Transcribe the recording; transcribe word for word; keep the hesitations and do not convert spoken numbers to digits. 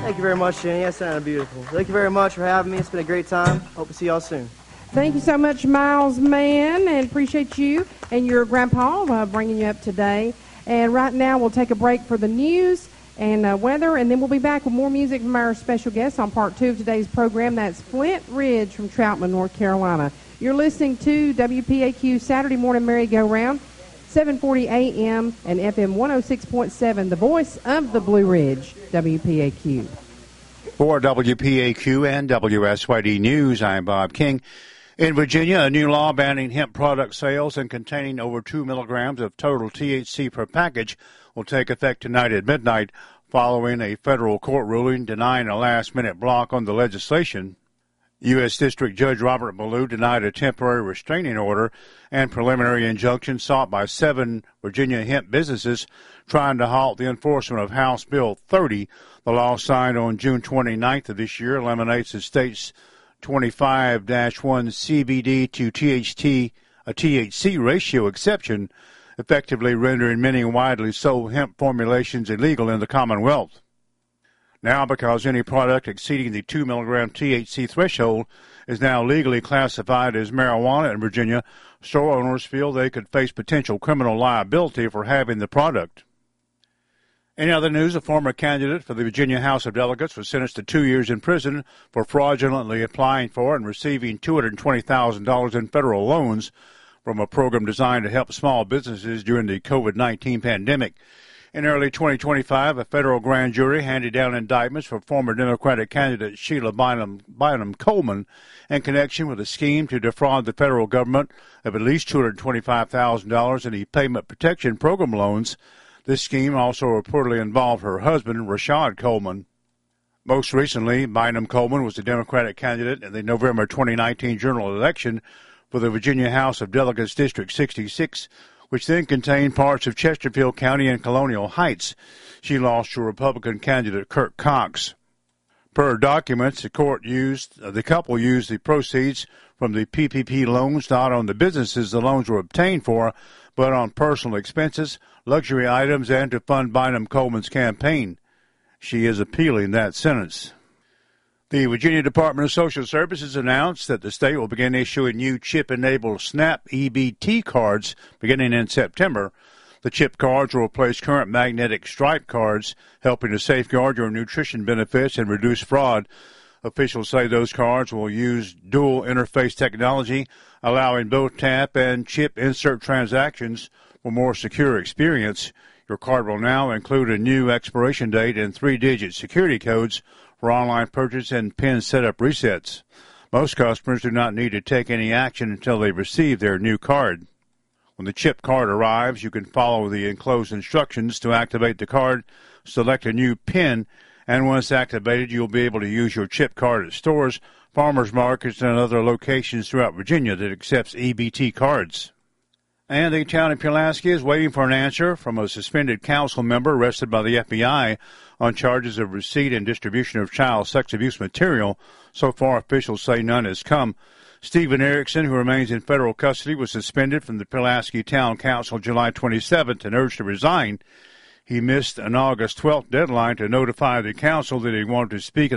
Thank you very much, Jenny. That sounded beautiful. Thank you very much for having me. It's been a great time. Hope to see y'all soon. Thank you so much, Miles Mann, and appreciate you and your grandpa uh, bringing you up today. And right now we'll take a break for the news and uh, weather, and then we'll be back with more music from our special guest on part two of today's program. That's Flint Ridge from Troutman, North Carolina. You're listening to W P A Q Saturday Morning Merry-Go-Round, seven forty A M and F M one oh six point seven, the voice of the Blue Ridge, W P A Q. For W P A Q and W S Y D News, I'm Bob King. In Virginia, a new law banning hemp product sales and containing over two milligrams of total T H C per package will take effect tonight at midnight, following a federal court ruling denying a last-minute block on the legislation. U S. District Judge Robert Ballou denied a temporary restraining order and preliminary injunction sought by seven Virginia hemp businesses trying to halt the enforcement of House Bill thirty. The law, signed on June twenty-ninth of this year, eliminates the state's twenty-five dash one C B D to T H C, a T H C ratio exception, effectively rendering many widely sold hemp formulations illegal in the Commonwealth. Now, because any product exceeding the two milligram T H C threshold is now legally classified as marijuana in Virginia, store owners feel they could face potential criminal liability for having the product. In other news, a former candidate for the Virginia House of Delegates was sentenced to two years in prison for fraudulently applying for and receiving two hundred twenty thousand dollars in federal loans from a program designed to help small businesses during the COVID nineteen pandemic. In early twenty twenty-five, a federal grand jury handed down indictments for former Democratic candidate Sheila Bynum, Bynum Coleman in connection with a scheme to defraud the federal government of at least two hundred twenty-five thousand dollars in the Payment Protection Program loans. This scheme also reportedly involved her husband, Rashad Coleman. Most recently, Bynum Coleman was the Democratic candidate in the November twenty nineteen general election for the Virginia House of Delegates District sixty-six, which then contained parts of Chesterfield County and Colonial Heights. She lost to Republican candidate Kirk Cox. Per documents, the court used, uh, the couple used the proceeds from the P P P loans not on the businesses the loans were obtained for, but on personal expenses, luxury items, and to fund Bynum Coleman's campaign. She is appealing that sentence. The Virginia Department of Social Services announced that the state will begin issuing new chip-enabled SNAP E B T cards beginning in September. The chip cards will replace current magnetic stripe cards, helping to safeguard your nutrition benefits and reduce fraud. Officials say those cards will use dual interface technology, allowing both tap and chip insert transactions for more secure experience. Your card will now include a new expiration date and three-digit security codes for online purchase and PIN setup resets. Most customers do not need to take any action until they receive their new card. When the chip card arrives, you can follow the enclosed instructions to activate the card, select a new PIN, and once activated, you'll be able to use your chip card at stores, farmers markets, and other locations throughout Virginia that accepts E B T cards. And the town of Pulaski is waiting for an answer from a suspended council member arrested by the F B I on charges of receipt and distribution of child sex abuse material. So far, officials say none has come. Stephen Erickson, who remains in federal custody, was suspended from the Pulaski Town Council July twenty-seventh and urged to resign. He missed an August twelfth deadline to notify the council that he wanted to speak